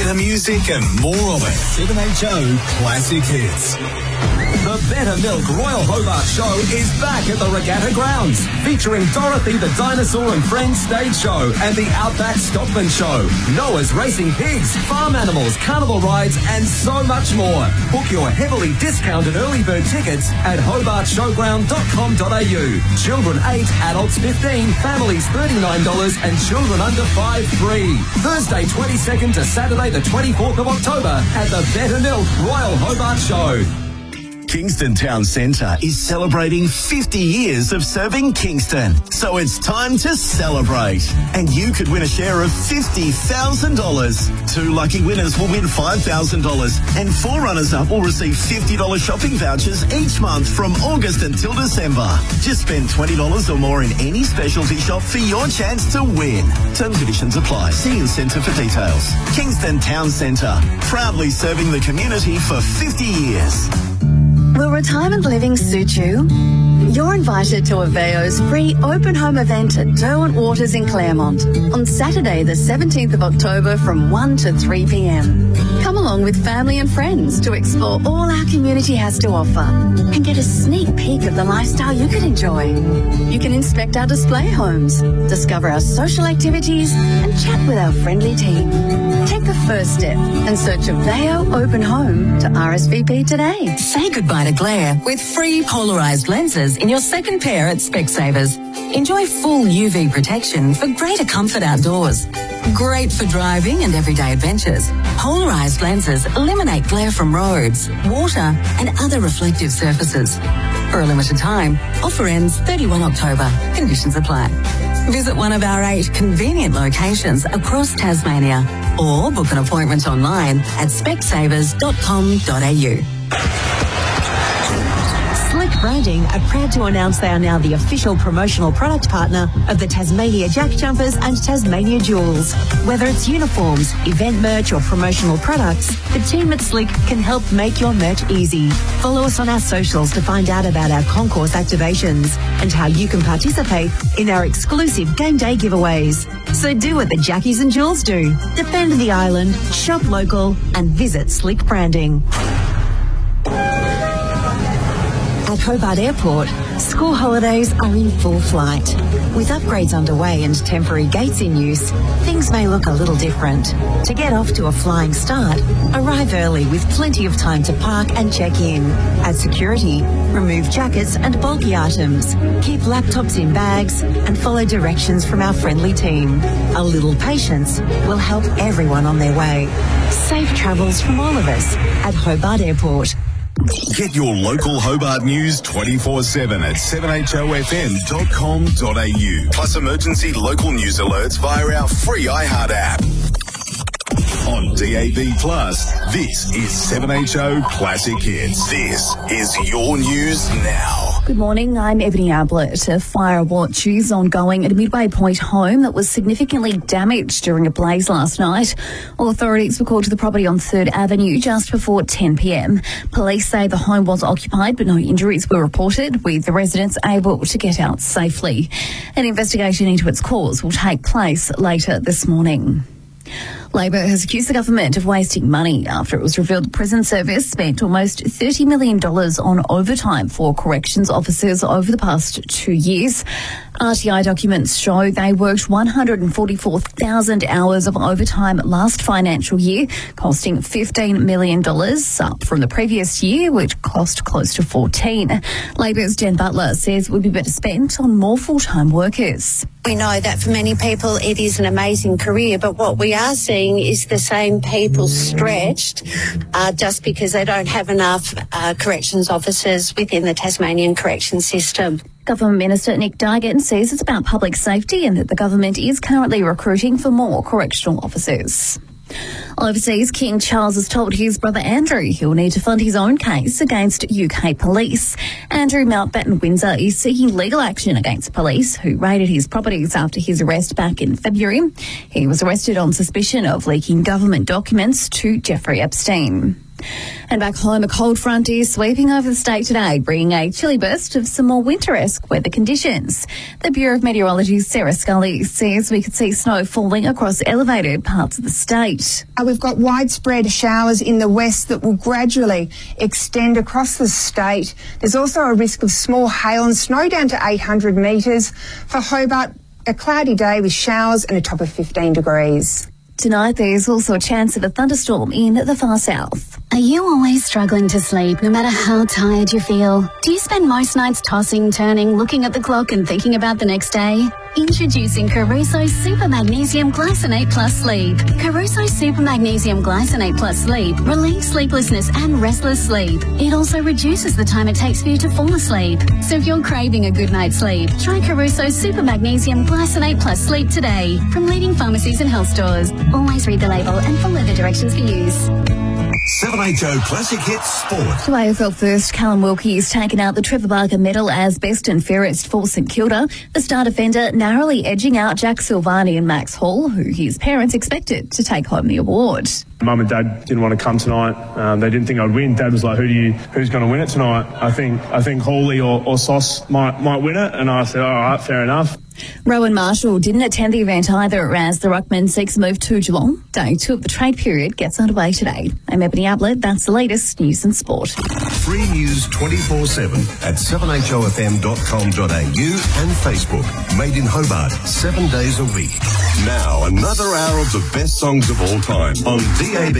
better music and more of it. 7HO Classic Hits. The Better Milk Royal Hobart Show is back at the Regatta Grounds, featuring Dorothy the Dinosaur and Friends stage show and the Outback Stockman Show, Noah's Racing Pigs, farm animals, carnival rides and so much more. Book your heavily discounted early bird tickets at hobartshowground.com.au. Children 8, adults 15, families $39 and children under 5 free. Thursday 22nd to Saturday the 24th of October at the Better Milk Royal Hobart Show. Kingston Town Centre is celebrating 50 years of serving Kingston. So it's time to celebrate. And you could win a share of $50,000. 2 lucky winners will win $5,000 and 4 runners-up will receive $50 shopping vouchers each month from August until December. Just spend $20 or more in any specialty shop for your chance to win. Terms and conditions apply. See Centre for details. Kingston Town Centre, proudly serving the community for 50 years. Will retirement living suit you? You're invited to Aveo's free open home event at Derwent Waters in Claremont on Saturday the 17th of October from 1 to 3 p.m. Come along with family and friends to explore all our community has to offer and get a sneak peek of the lifestyle you could enjoy. You can inspect our display homes, discover our social activities and chat with our friendly team. Take the first step and search Aveo Open Home to RSVP today. Say goodbye to glare with free polarised lenses in your second pair at Specsavers. Enjoy full UV protection for greater comfort outdoors. Great for driving and everyday adventures. Polarised lenses eliminate glare from roads, water and other reflective surfaces. For a limited time, offer ends 31 October. Conditions apply. Visit one of our 8 convenient locations across Tasmania or book an appointment online at specsavers.com.au. Slick Branding are proud to announce they are now the official promotional product partner of the Tasmania Jack Jumpers and Tasmania Jewels. Whether it's uniforms, event merch or promotional products, the team at Slick can help make your merch easy. Follow us on our socials to find out about our concourse activations and how you can participate in our exclusive game day giveaways. So do what the Jackies and Jewels do. Defend the island, shop local and visit Slick Branding. At Hobart Airport, school holidays are in full flight. With upgrades underway and temporary gates in use, things may look a little different. To get off to a flying start, arrive early with plenty of time to park and check in. At security, remove jackets and bulky items. Keep laptops in bags and follow directions from our friendly team. A little patience will help everyone on their way. Safe travels from all of us at Hobart Airport. Get your local Hobart news 24/7 at 7HOFM.com.au. Plus emergency local news alerts via our free iHeart app. On DAB+, this is 7HO Classic Hits. This is your news now. Good morning, I'm Ebony Ablett. A fire watch is ongoing at a Midway Point home that was significantly damaged during a blaze last night. Authorities were called to the property on 3rd Avenue just before 10 p.m. Police say the home was occupied but no injuries were reported, with the residents able to get out safely. An investigation into its cause will take place later this morning. Labor has accused the government of wasting money after it was revealed the prison service spent almost $30 million on overtime for corrections officers over the past 2 years. RTI documents show they worked 144,000 hours of overtime last financial year, costing $15 million, up from the previous year, which cost close to 14. Labor's Jen Butler says it would be better spent on more full-time workers. We know that for many people it is an amazing career, but what we are seeing is the same people stretched just because they don't have enough corrections officers within the Tasmanian correction system. Government Minister Nick Duigan says it's about public safety and that the government is currently recruiting for more correctional officers. Overseas, King Charles has told his brother Andrew he'll need to fund his own case against UK police. Andrew Mountbatten Windsor is seeking legal action against police who raided his properties after his arrest back in February. He was arrested on suspicion of leaking government documents to Jeffrey Epstein. And back home, a cold front is sweeping over the state today, bringing a chilly burst of some more winter-esque weather conditions. The Bureau of Meteorology's Sarah Scully says we could see snow falling across elevated parts of the state. We've got widespread showers in the west that will gradually extend across the state. There's also a risk of small hail and snow down to 800 metres. For Hobart, a cloudy day with showers and a top of 15 degrees. Tonight, there's also a chance of a thunderstorm in the far south. Are you always struggling to sleep, no matter how tired you feel? Do you spend most nights tossing, turning, looking at the clock and thinking about the next day? Introducing Caruso Super Magnesium Glycinate Plus Sleep. Caruso Super Magnesium Glycinate Plus Sleep relieves sleeplessness and restless sleep. It also reduces the time it takes for you to fall asleep. So if you're craving a good night's sleep, try Caruso Super Magnesium Glycinate Plus Sleep today from leading pharmacies and health stores. Always read the label and follow the directions for use. 7HO Classic Hits Sport. To AFL first, Callum Wilkie has taken out the Trevor Barker medal as best and fairest for St Kilda. The star defender narrowly edging out Jack Silvani and Max Hall, who his parents expected to take home the award. Mum and Dad didn't want to come tonight. They didn't think I'd win. Dad was like, "Who's going to win it tonight?" I think Hawley or Sauce might win it, and I said, "All right, fair enough." Rowan Marshall didn't attend the event either as the Ruckman seeks a move to Geelong. Day 2 of the trade period gets underway today. I'm Ebony Ablett. That's the latest news and sport. Free news 24/7 at 7hofm.com.au and Facebook. Made in Hobart 7 days a week. Now another hour of the best songs of all time on DAB